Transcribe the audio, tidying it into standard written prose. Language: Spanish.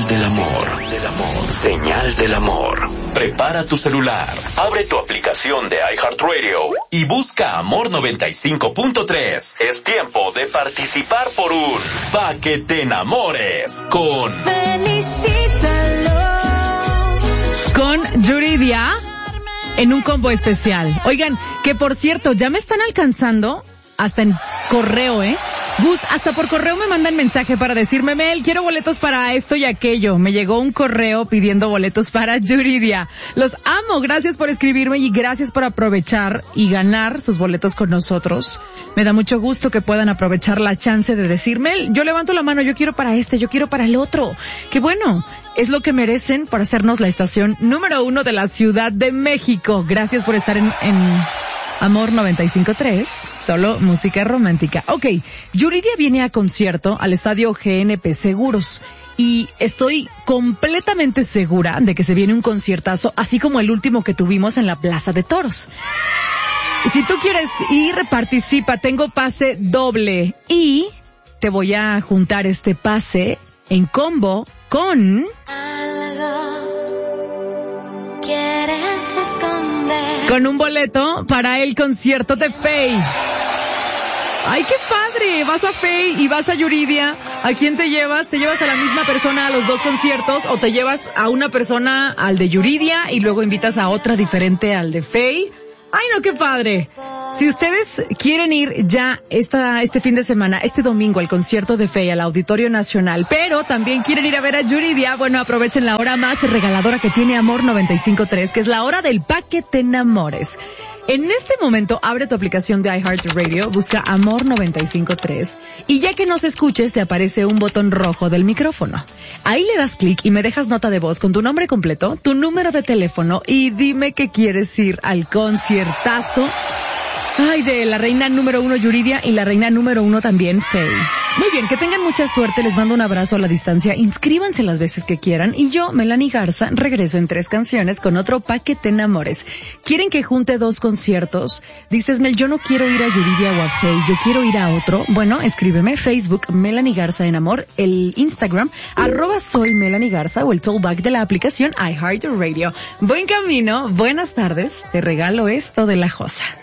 Señal del amor. Señal del amor. Prepara tu celular, abre tu aplicación de iHeartRadio y busca Amor 95.3. Es tiempo de participar por un Pa' que te enamores con Yuridia en un combo especial. Oigan, que por cierto, ya me están alcanzando hasta en correo, Gus, hasta por correo me mandan mensaje para decirme, Mel, quiero boletos para esto y aquello. Me llegó un correo pidiendo boletos para Yuridia. Los amo, gracias por escribirme y gracias por aprovechar y ganar sus boletos con nosotros. Me da mucho gusto que puedan aprovechar la chance de decirme, yo levanto la mano, yo quiero para este, yo quiero para el otro. Qué bueno, es lo que merecen por hacernos la estación número 1 de la Ciudad de México. Gracias por estar en Amor 95.3, solo música romántica. Ok, Yuridia viene a concierto al estadio GNP Seguros y estoy completamente segura de que se viene un conciertazo, así como el último que tuvimos en la Plaza de Toros. Si tú quieres ir, participa, tengo pase doble y te voy a juntar este pase en combo con... con un boleto para el concierto de Faye. ¡Ay, qué padre! Vas a Faye y vas a Yuridia. ¿A quién te llevas? ¿Te llevas a la misma persona a los dos conciertos o te llevas a una persona al de Yuridia y luego invitas a otra diferente al de Faye? ¡Ay, no, qué padre! Si ustedes quieren ir ya este fin de semana, este domingo, al concierto de Faye al Auditorio Nacional, pero también quieren ir a ver a Yuridia, bueno, aprovechen la hora más regaladora que tiene Amor 95.3, que es la hora del Pa' que te enamores. En este momento, abre tu aplicación de iHeartRadio, busca Amor 95.3 y ya que nos escuches te aparece un botón rojo del micrófono. Ahí le das clic y me dejas nota de voz con tu nombre completo, tu número de teléfono y dime que quieres ir al conciertazo. Ay, de la reina número 1 Yuridia y la reina número 1 también Faye. Muy bien, que tengan mucha suerte, les mando un abrazo a la distancia, inscríbanse las veces que quieran y yo, Melanie Garza, regreso en 3 canciones con otro Pa' que te enamores. ¿Quieren que junte 2 conciertos? Dices, Mel, yo no quiero ir a Yuridia o a Faye, yo quiero ir a otro. Bueno, escríbeme, Facebook, Melanie Garza en Amor, el Instagram, @soy Melanie Garza o el tollback de la aplicación iHeartRadio. Buen camino, buenas tardes, te regalo esto de la Josa.